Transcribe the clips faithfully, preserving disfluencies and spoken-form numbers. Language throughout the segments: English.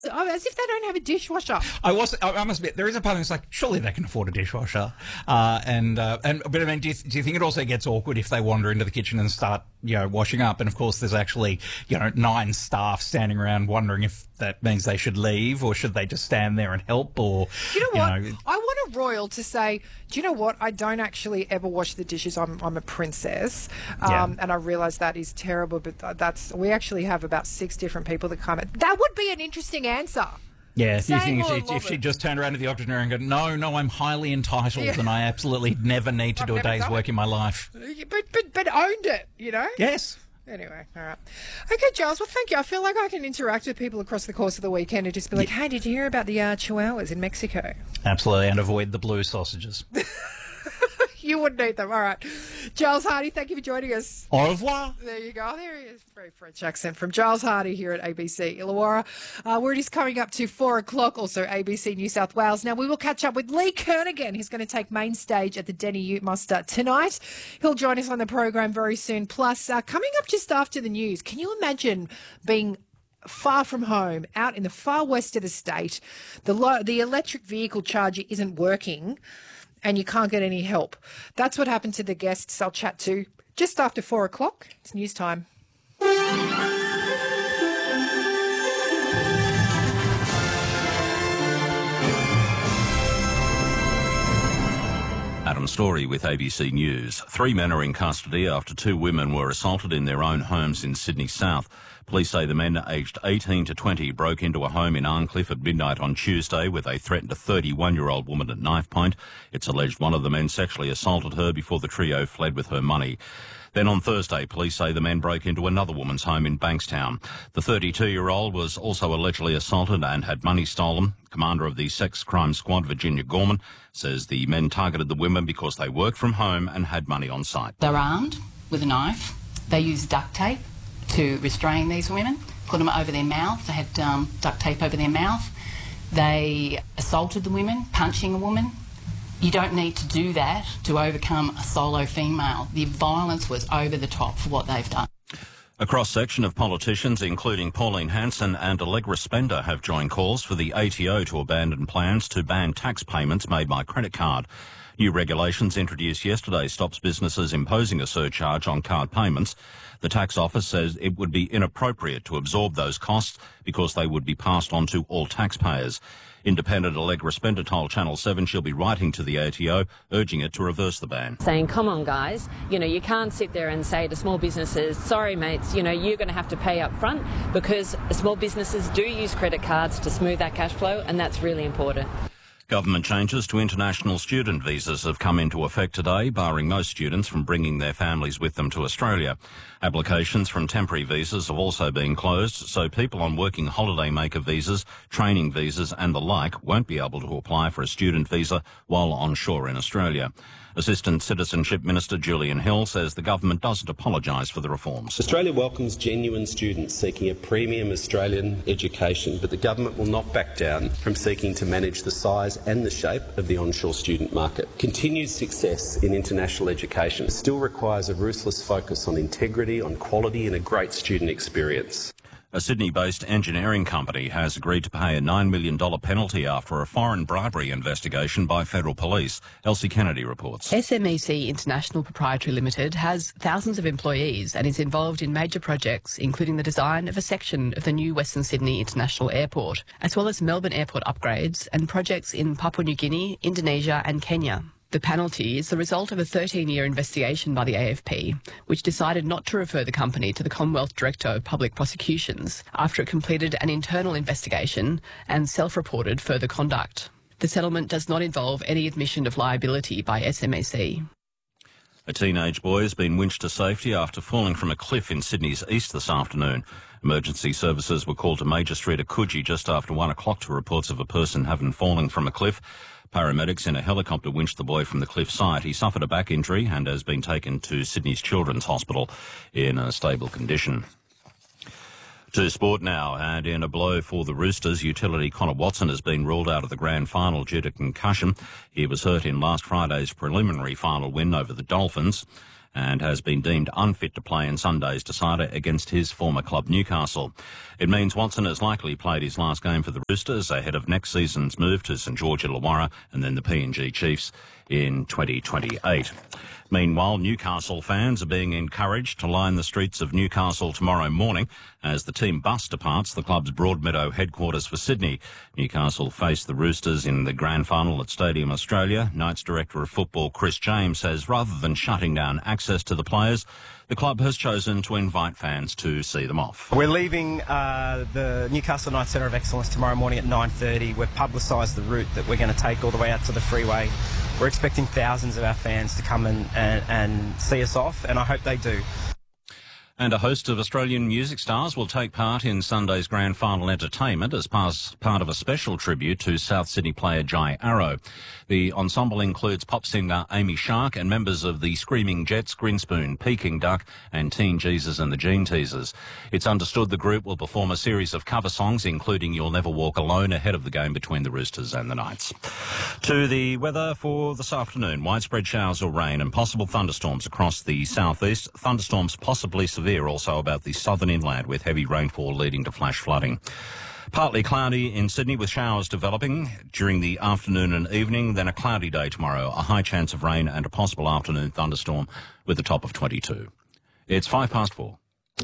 Oh, as if they don't have a dishwasher. I was. I I must admit, there is a part of me that's like, surely they can afford a dishwasher. Uh, and uh, and but I mean, do you, do you think it also gets awkward if they wander into the kitchen and start, you know, washing up? And of course, there's actually, you know, nine staff standing around wondering if that means they should leave or should they just stand there and help? Or you know what? You know, I want a royal to say, do you know what? I don't actually ever wash the dishes. I'm I'm a princess, um, Yeah. and I realise that is terrible. But that's we actually have about six different people that come. At, that would be an interesting answer. Yeah, if you Saying think all if, she, of if she it. just turned around to the octogenarian and go, no, no, I'm highly entitled Yeah. and I absolutely never need to I've do a never day's done work in my life. But but but owned it, you know. Yes. Anyway, all right. Okay, Giles, well, thank you. I feel like I can interact with people across the course of the weekend and just be like, hey, did you hear about the uh, chihuahuas in Mexico? Absolutely, and avoid the blue sausages. You wouldn't eat them. All right. Giles Hardy, thank you for joining us. Au revoir. There you go. There he is. Very French accent from Giles Hardy here at A B C Illawarra, uh, where it is coming up to four o'clock, also A B C New South Wales. Now, we will catch up with Lee Kernaghan. He's going to take main stage at the Denny Ute Muster tonight. He'll join us on the program very soon. Plus, uh, coming up just after the news, can you imagine being far from home, out in the far west of the state, the lo- the electric vehicle charger isn't working, and you can't get any help? That's what happened to the guests I'll chat to just after four o'clock. It's news time. Adam Story with A B C News. Three men are in custody after two women were assaulted in their own homes in Sydney South. Police say the men aged eighteen to twenty broke into a home in Arncliffe at midnight on Tuesday where they threatened a thirty-one-year-old woman at knife point. It's alleged one of the men sexually assaulted her before the trio fled with her money. Then on Thursday, police say the men broke into another woman's home in Bankstown. The thirty-two-year-old was also allegedly assaulted and had money stolen. Commander of the Sex Crime Squad, Virginia Gorman, says the men targeted the women because they worked from home and had money on site. They're armed with a knife. They used duct tape to restrain these women, put them over their mouth. They had um, duct tape over their mouth. They assaulted the women, punching a woman. You don't need to do that to overcome a solo female. The violence was over the top for what they've done. A cross-section of politicians, including Pauline Hanson and Allegra Spender, have joined calls for the A T O to abandon plans to ban tax payments made by credit card. New regulations introduced yesterday stops businesses imposing a surcharge on card payments. The tax office says it would be inappropriate to absorb those costs because they would be passed on to all taxpayers. Independent Allegra Spender told Channel seven she'll be writing to the A T O, urging it to reverse the ban. Saying, come on, guys, you know, you can't sit there and say to small businesses, sorry, mates, you know, you're going to have to pay up front, because small businesses do use credit cards to smooth that cash flow, and that's really important. Government changes to international student visas have come into effect today, barring most students from bringing their families with them to Australia. Applications from temporary visas have also been closed, so people on working holidaymaker visas, training visas and the like won't be able to apply for a student visa while onshore in Australia. Assistant Citizenship Minister Julian Hill says the government doesn't apologise for the reforms. Australia welcomes genuine students seeking a premium Australian education, but the government will not back down from seeking to manage the size and the shape of the onshore student market. Continued success in international education still requires a ruthless focus on integrity, on quality and a great student experience. A Sydney-based engineering company has agreed to pay a nine million dollars penalty after a foreign bribery investigation by federal police. Elsie Kennedy reports. S M E C International Proprietary Limited has thousands of employees and is involved in major projects, including the design of a section of the new Western Sydney International Airport, as well as Melbourne Airport upgrades and projects in Papua New Guinea, Indonesia and Kenya. The penalty is the result of a thirteen-year investigation by the A F P, which decided not to refer the company to the Commonwealth Director of Public Prosecutions after it completed an internal investigation and self-reported further conduct. The settlement does not involve any admission of liability by S M E C. A teenage boy has been winched to safety after falling from a cliff in Sydney's east this afternoon. Emergency services were called to Major Street at Coogee just after one o'clock to reports of a person having fallen from a cliff. Paramedics in a helicopter winched the boy from the cliff site. He suffered a back injury and has been taken to Sydney's Children's Hospital in a stable condition. To sport now, and in a blow for the Roosters, utility Connor Watson has been ruled out of the grand final due to concussion. He was hurt in last Friday's preliminary final win over the Dolphins. and has been deemed unfit to play in Sunday's decider against his former club Newcastle. It means Watson has likely played his last game for the Roosters ahead of next season's move to St George Illawarra and then the P N G Chiefs in twenty twenty-eight. Meanwhile, Newcastle fans are being encouraged to line the streets of Newcastle tomorrow morning as the team bus departs the club's Broadmeadow headquarters for Sydney. Newcastle face the Roosters in the grand final at Stadium Australia. Knights Director of Football Chris James says rather than shutting down access to the players, the club has chosen to invite fans to see them off. We're leaving uh, the Newcastle Knights Centre of Excellence tomorrow morning at nine thirty. We've publicised the route that we're going to take all the way out to the freeway. We're expecting thousands of our fans to come and, and, and see us off, and I hope they do. And a host of Australian music stars will take part in Sunday's grand final entertainment as part of a special tribute to South Sydney player Jai Arrow. The ensemble includes pop singer Amy Shark and members of the Screaming Jets, Grinspoon, Peking Duck and Teen Jesus and the Gene Teasers. It's understood the group will perform a series of cover songs, including You'll Never Walk Alone, ahead of the game between the Roosters and the Knights. To the weather for this afternoon, widespread showers or rain and possible thunderstorms across the southeast. Thunderstorms possibly severe also about the southern inland with heavy rainfall leading to flash flooding. Partly cloudy in Sydney with showers developing during the afternoon and evening, then a cloudy day tomorrow, a high chance of rain and a possible afternoon thunderstorm with a top of twenty-two. It's five past four.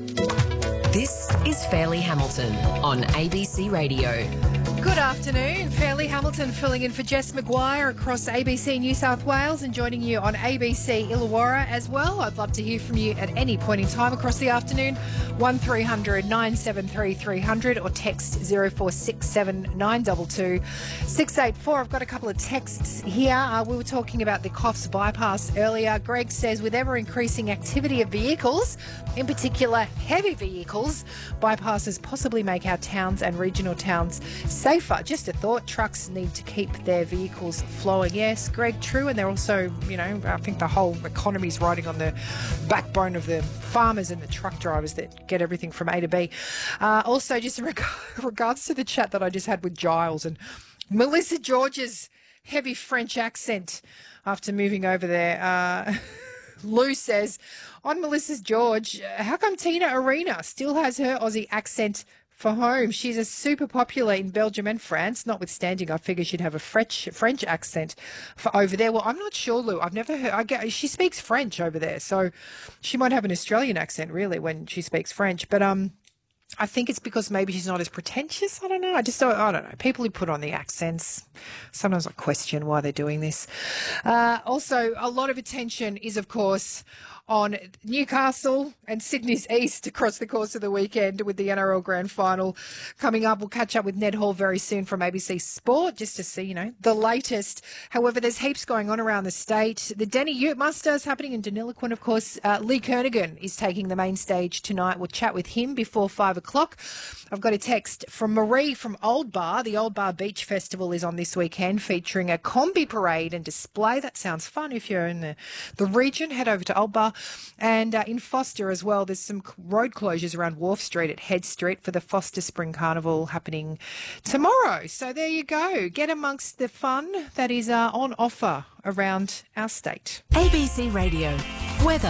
This is Fairleigh Hamilton on A B C Radio. Good afternoon. Fairleigh Hamilton filling in for Jess McGuire across A B C New South Wales and joining you on A B C Illawarra as well. I'd love to hear from you at any point in time across the afternoon. one three hundred nine seven three three hundred or text zero four six seven nine two two six eight four. I've got a couple of texts here. Uh, we were talking about the Coffs bypass earlier. Greg says with ever increasing activity of vehicles, in particular heavy vehicles, bypasses possibly make our towns and regional towns safer. Just a thought, trucks need to keep their vehicles flowing. Yes, Greg, true. And they're also, you know, I think the whole economy is riding on the backbone of the farmers and the truck drivers that get everything from A to B. Uh, also, just in reg- regards to the chat that I just had with Giles and Melissa George's heavy French accent after moving over there. Uh, Lou says, on Melissa's George, how come Tina Arena still has her Aussie accent for home? She's a super popular in Belgium and France, notwithstanding I figure she'd have a French French accent for over there. Well, I'm not sure, Lou. I've never heard. I get, she speaks French over there, so she might have an Australian accent, really, when she speaks French. But um, I think it's because maybe she's not as pretentious. I don't know. I just don't, I don't know. People who put on the accents, sometimes I question why they're doing this. Uh, also, a lot of attention is, of course, on Newcastle and Sydney's East across the course of the weekend with the N R L Grand Final coming up. We'll catch up with Ned Hall very soon from A B C Sport just to see, you know, the latest. However, there's heaps going on around the state. The Denny Ute Muster is happening in Deniliquin, of course. Uh, Lee Kernaghan is taking the main stage tonight. We'll chat with him before five o'clock. I've got a text from Marie from Old Bar. The Old Bar Beach Festival is on this weekend, featuring a combi parade and display. That sounds fun. If you're in the, the region, head over to Old Bar. And uh, in Foster as well, there's some road closures around Wharf Street at Head Street for the Foster Spring Carnival happening tomorrow. So there you go. Get amongst the fun that is uh, on offer around our state. A B C Radio. Weather.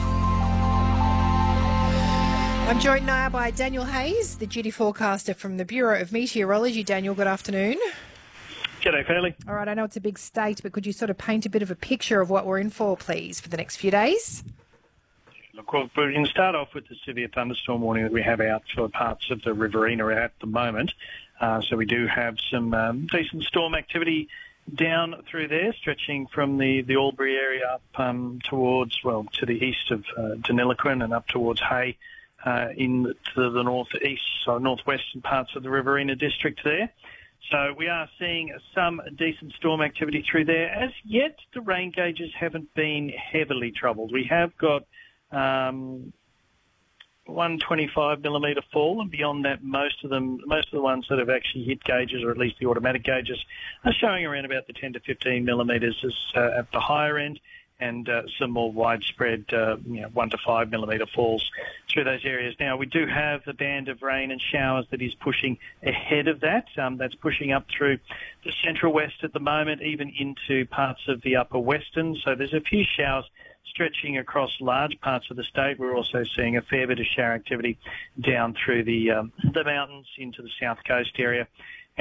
I'm joined now by Daniel Hayes, the duty forecaster from the Bureau of Meteorology. Daniel, good afternoon. G'day, Fairleigh. All right, I know it's a big state, but could you sort of paint a bit of a picture of what we're in for, please, for the next few days? Look, well, we can start off with the severe thunderstorm warning that we have out for parts of the Riverina at the moment. Uh, so we do have some um, decent storm activity down through there, stretching from the, the Albury area up um, towards, well, to the east of uh, Deniliquin and up towards Hay uh, in to the northeast, so northwestern parts of the Riverina district there. So we are seeing some decent storm activity through there. As yet, the rain gauges haven't been heavily troubled. We have got um, one twenty-five millimetre fall, and beyond that, most of them, most of the ones that have actually hit gauges, or at least the automatic gauges, are showing around about the ten to fifteen millimetres as, uh, at the higher end, and uh, some more widespread, uh, you know, one to five millimetre falls through those areas. Now, we do have a band of rain and showers that is pushing ahead of that. Um, that's pushing up through the central west at the moment, even into parts of the upper western. So there's a few showers stretching across large parts of the state. We're also seeing a fair bit of shower activity down through the um, the mountains into the south coast area.